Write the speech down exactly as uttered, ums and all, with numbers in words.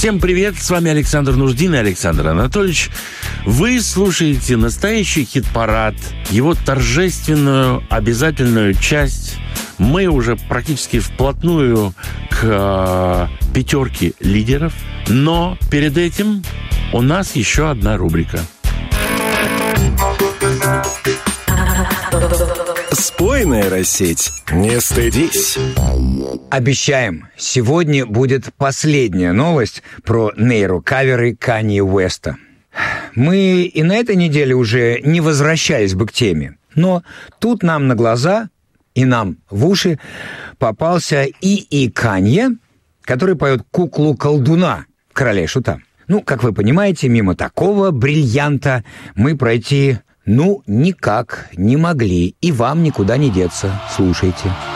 Всем привет, с вами Александр Нуждин и Александр Анатольевич. Вы слушаете настоящий хит-парад, его торжественную обязательную часть. Мы уже практически вплотную к э, пятерке лидеров, но перед этим у нас еще одна рубрика. Спой, нейросеть, не стыдись. Обещаем, сегодня будет последняя новость про нейрокаверы Канье Уэста. Мы и на этой неделе уже не возвращались бы к теме, но тут нам на глаза и нам в уши попался ИИ Канье, который поет «Куклу-колдуна» в «Короле Шута». Ну, как вы понимаете, мимо такого бриллианта мы пройти, ну, никак не могли, и вам никуда не деться. Слушайте.